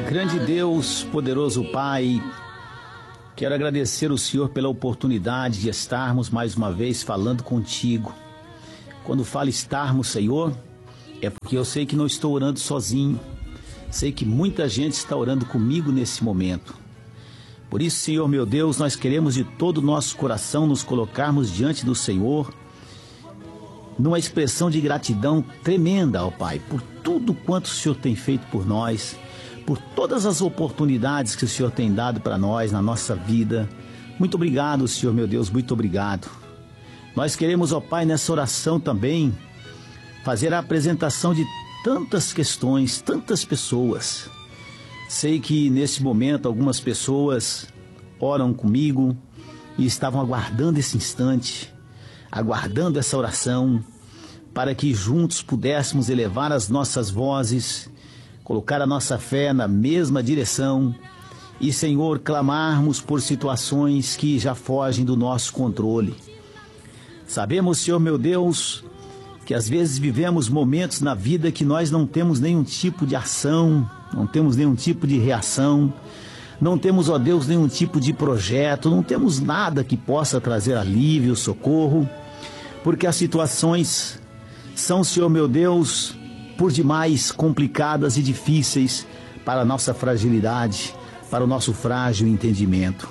Grande Deus, poderoso Pai, quero agradecer ao Senhor pela oportunidade de estarmos mais uma vez falando contigo. Quando falo estarmos, Senhor, é porque eu sei que não estou orando sozinho. Sei que muita gente está orando comigo nesse momento. Por isso, Senhor meu Deus, nós queremos de todo o nosso coração nos colocarmos diante do Senhor numa expressão de gratidão tremenda ao Pai, por tudo quanto o Senhor tem feito por nós, por todas as oportunidades que o Senhor tem dado para nós na nossa vida. Muito obrigado, Senhor meu Deus, muito obrigado. Nós queremos, ó Pai, nessa oração também, fazer a apresentação de tantas questões, tantas pessoas. Sei que nesse momento algumas pessoas oram comigo e estavam aguardando esse instante, aguardando essa oração, para que juntos pudéssemos elevar as nossas vozes, colocar a nossa fé na mesma direção e, Senhor, clamarmos por situações que já fogem do nosso controle. Sabemos, Senhor meu Deus, que às vezes vivemos momentos na vida que nós não temos nenhum tipo de ação, não temos nenhum tipo de reação, não temos, ó Deus, nenhum tipo de projeto, não temos nada que possa trazer alívio, socorro, porque as situações são, Senhor meu Deus, por demais complicadas e difíceis para a nossa fragilidade, para o nosso frágil entendimento.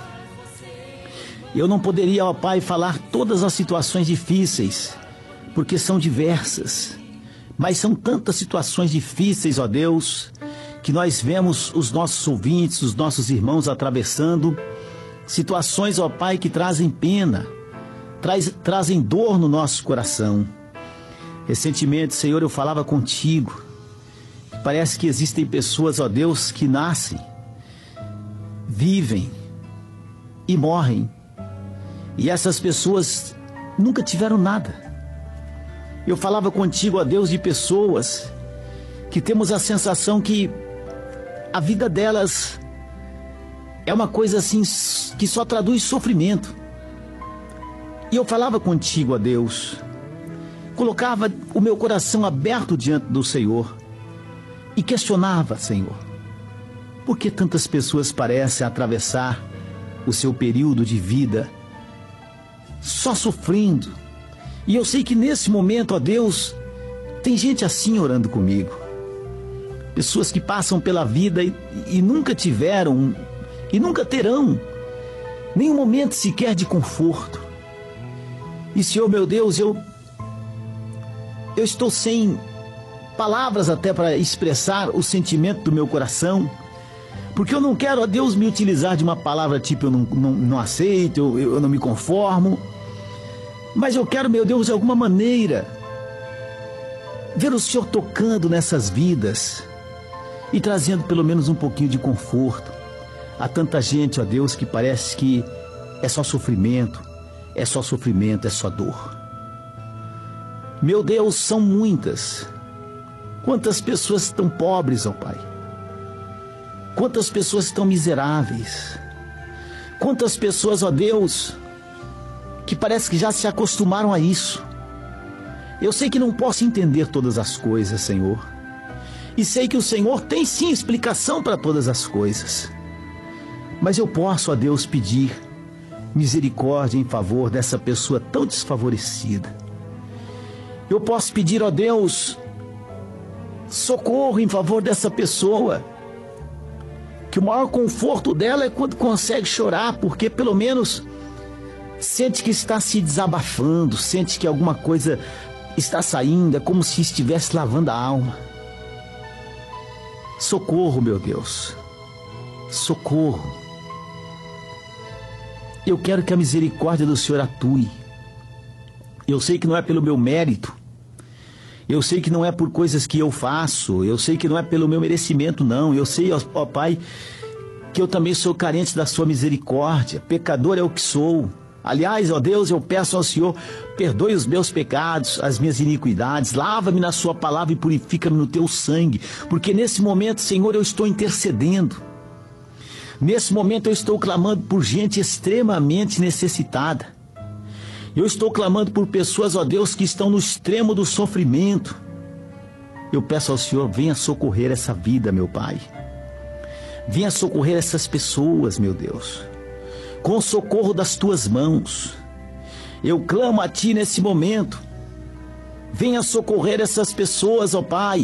Eu não poderia, ó Pai, falar todas as situações difíceis, porque são diversas, mas são tantas situações difíceis, ó Deus, que nós vemos os nossos ouvintes, os nossos irmãos atravessando situações, ó Pai, que trazem pena, trazem dor no nosso coração. Recentemente, Senhor, eu falava contigo, parece que existem pessoas, ó Deus, que nascem, vivem e morrem, e essas pessoas nunca tiveram nada. Eu falava contigo, ó Deus, de pessoas que temos a sensação que a vida delas é uma coisa assim que só traduz sofrimento. E eu falava contigo, ó Deus, colocava o meu coração aberto diante do Senhor e questionava, Senhor, por que tantas pessoas parecem atravessar o seu período de vida só sofrendo? E eu sei que nesse momento, ó Deus, tem gente assim orando comigo. Pessoas que passam pela vida e nunca tiveram e nunca terão nenhum momento sequer de conforto. E, Senhor meu Deus, eu estou sem palavras até para expressar o sentimento do meu coração, porque eu não quero, ó Deus, me utilizar de uma palavra tipo eu não aceito, eu não me conformo, mas eu quero, meu Deus, de alguma maneira ver o Senhor tocando nessas vidas e trazendo pelo menos um pouquinho de conforto. Há tanta gente, ó Deus, que parece que é só sofrimento, é só sofrimento, é só dor. Meu Deus, são muitas. Quantas pessoas estão pobres, ó Pai? Quantas pessoas estão miseráveis? Quantas pessoas, ó Deus, que parece que já se acostumaram a isso. Eu sei que não posso entender todas as coisas, Senhor. E sei que o Senhor tem sim explicação para todas as coisas. Mas eu posso, ó Deus, pedir misericórdia em favor dessa pessoa tão desfavorecida. Eu posso pedir, ó Deus, socorro em favor dessa pessoa, que o maior conforto dela é quando consegue chorar, porque pelo menos sente que está se desabafando, sente que alguma coisa está saindo, é como se estivesse lavando a alma. Socorro, meu Deus, socorro. Eu quero que a misericórdia do Senhor atue. Eu sei que não é pelo meu mérito, eu sei que não é por coisas que eu faço, eu sei que não é pelo meu merecimento, não. Eu sei, ó Pai, que eu também sou carente da sua misericórdia, pecador é o que sou. Aliás, ó Deus, eu peço ao Senhor, perdoe os meus pecados, as minhas iniquidades, lava-me na sua palavra e purifica-me no teu sangue, porque nesse momento, Senhor, eu estou intercedendo. Nesse momento eu estou clamando por gente extremamente necessitada. Eu estou clamando por pessoas, ó Deus, que estão no extremo do sofrimento. Eu peço ao Senhor, venha socorrer essa vida, meu Pai. Venha socorrer essas pessoas, meu Deus, com o socorro das tuas mãos. Eu clamo a ti nesse momento. Venha socorrer essas pessoas, ó Pai.